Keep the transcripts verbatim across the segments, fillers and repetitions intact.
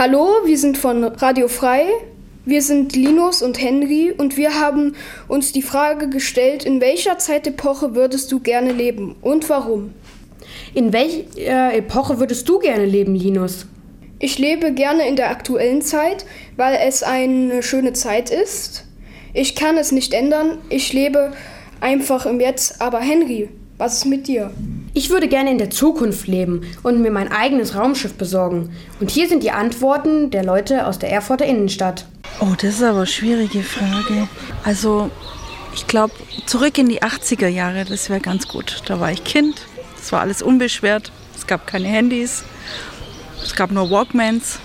Hallo, wir sind von Radio Frei. Wir sind Linus und Henry und wir haben uns die Frage gestellt, in welcher Zeitepoche würdest du gerne leben und warum? In welcher Epoche würdest du gerne leben, Linus? Ich lebe gerne in der aktuellen Zeit, weil es eine schöne Zeit ist. Ich kann es nicht ändern, ich lebe einfach im Jetzt. Aber Henry, was ist mit dir? Ich würde gerne in der Zukunft leben und mir mein eigenes Raumschiff besorgen. Und hier sind die Antworten der Leute aus der Erfurter Innenstadt. Oh, das ist aber eine schwierige Frage. Also, ich glaube, zurück in die achtziger Jahre, das wäre ganz gut. Da war ich Kind, es war alles unbeschwert, es gab keine Handys, es gab nur Walkmans.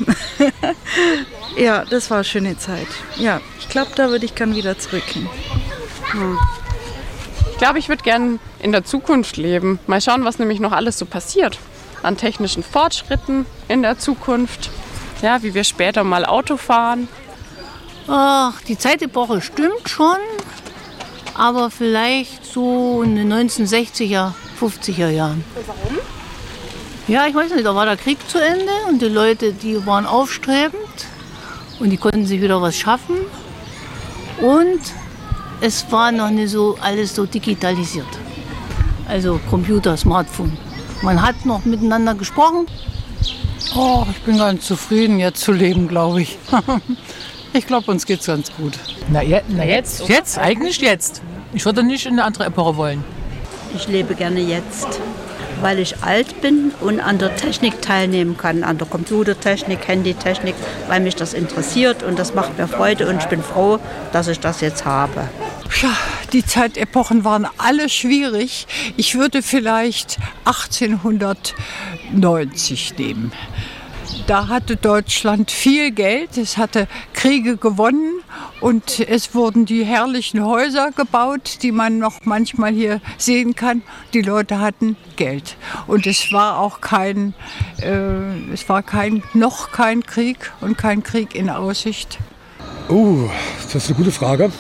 Ja, das war eine schöne Zeit. Ja, ich glaube, da würde ich gern wieder zurückgehen. Hm. Ich glaube, ich würde gern in der Zukunft leben. Mal schauen, was nämlich noch alles so passiert. An technischen Fortschritten in der Zukunft. Ja, wie wir später mal Auto fahren. Ach, die Zeitepoche stimmt schon. Aber vielleicht so in den neunzehnhundertsechziger, fünfziger Jahren. Und warum? Ja, ich weiß nicht, da war der Krieg zu Ende und die Leute, die waren aufstrebend und die konnten sich wieder was schaffen. Und es war noch nicht so alles so digitalisiert. Also Computer, Smartphone. Man hat noch miteinander gesprochen. Oh, ich bin ganz zufrieden, jetzt zu leben, glaube ich. Ich glaube, uns geht's ganz gut. Na, je, na jetzt, jetzt, eigentlich jetzt. Ich würde nicht in eine andere Epoche wollen. Ich lebe gerne jetzt, weil ich alt bin und an der Technik teilnehmen kann, an der Computertechnik, Handytechnik, weil mich das interessiert und das macht mir Freude und ich bin froh, dass ich das jetzt habe. Ja, die Zeitepochen waren alle schwierig. Ich würde vielleicht achtzehnhundertneunzig nehmen. Da hatte Deutschland viel Geld, es hatte Kriege gewonnen und es wurden die herrlichen Häuser gebaut, die man noch manchmal hier sehen kann. Die Leute hatten Geld und es war auch kein, äh, es war kein, noch kein Krieg und kein Krieg in Aussicht. Oh, das ist eine gute Frage.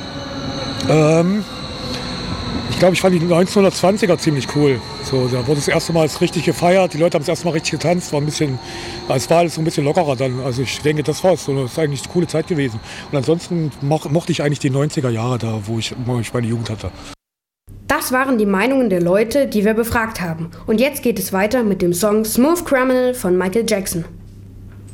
Ähm, ich glaube, ich fand die neunzehnhundertzwanziger ziemlich cool. So, da wurde das erste Mal richtig gefeiert, die Leute haben das erste Mal richtig getanzt, war ein bisschen, es war alles so ein bisschen lockerer dann. Also ich denke, das war es, so, das ist eigentlich eine coole Zeit gewesen. Und ansonsten mo- mochte ich eigentlich die neunziger Jahre da, wo ich, wo ich meine Jugend hatte. Das waren die Meinungen der Leute, die wir befragt haben. Und jetzt geht es weiter mit dem Song Smooth Criminal von Michael Jackson.